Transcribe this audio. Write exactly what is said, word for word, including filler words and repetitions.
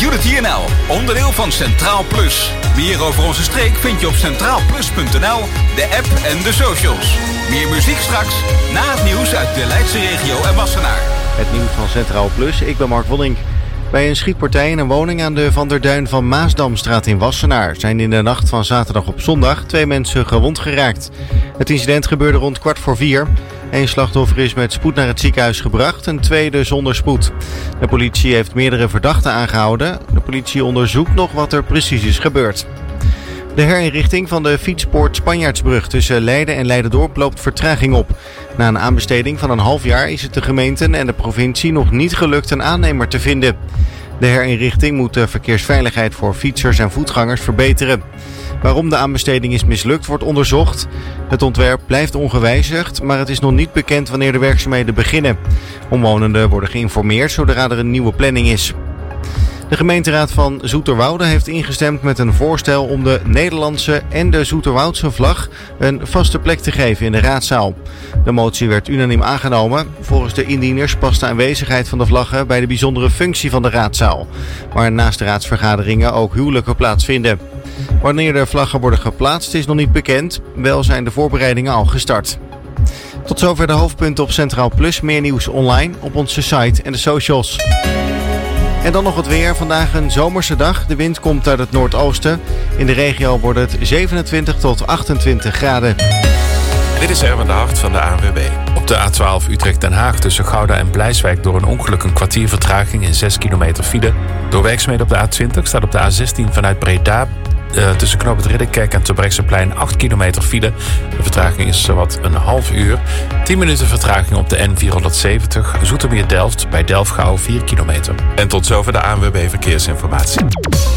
Unity N L, onderdeel van Centraal Plus. Meer over onze streek vind je op centraal plus punt n l, de app en de socials. Meer muziek straks, na het nieuws uit de Leidse regio en Wassenaar. Het nieuws van Centraal Plus, ik ben Mark Wollink. Bij een schietpartij in een woning aan de Van der Duin van Maasdamstraat in Wassenaar zijn in de nacht van zaterdag op zondag twee mensen gewond geraakt. Het incident gebeurde rond kwart voor vier. Eén slachtoffer is met spoed naar het ziekenhuis gebracht, een tweede zonder spoed. De politie heeft meerdere verdachten aangehouden. De politie onderzoekt nog wat er precies is gebeurd. De herinrichting van de fietspoort Spanjaardsbrug tussen Leiden en Leiderdorp loopt vertraging op. Na een aanbesteding van een half jaar is het de gemeenten en de provincie nog niet gelukt een aannemer te vinden. De herinrichting moet de verkeersveiligheid voor fietsers en voetgangers verbeteren. Waarom de aanbesteding is mislukt wordt onderzocht. Het ontwerp blijft ongewijzigd, maar het is nog niet bekend wanneer de werkzaamheden beginnen. Omwonenden worden geïnformeerd zodra er een nieuwe planning is. De gemeenteraad van Zoeterwoude heeft ingestemd met een voorstel om de Nederlandse en de Zoeterwoudse vlag een vaste plek te geven in de raadzaal. De motie werd unaniem aangenomen. Volgens de indieners past de aanwezigheid van de vlaggen bij de bijzondere functie van de raadzaal, waar naast de raadsvergaderingen ook huwelijken plaatsvinden. Wanneer de vlaggen worden geplaatst is nog niet bekend, wel zijn de voorbereidingen al gestart. Tot zover de hoofdpunten op Centraal Plus. Meer nieuws online op onze site en de socials. En dan nog het weer. Vandaag een zomerse dag. De wind komt uit het noordoosten. In de regio wordt het zevenentwintig tot achtentwintig graden. Dit is Erwin de Hart van de A N W B. Op de A twaalf Utrecht-Den Haag tussen Gouda en Blijswijk door een ongeluk een kwartier vertraging in zes kilometer file. Door werkzaamheden op de A twintig staat op de A zestien vanuit Breda Uh, tussen Knoop het Ridderkerk en Terbrechtseplein acht kilometer file. De vertraging is zowat een half uur. tien minuten vertraging op de N vierhonderdzeventig Zoetermeer-Delft bij Delfgauw vier kilometer. En tot zover de A N W B Verkeersinformatie.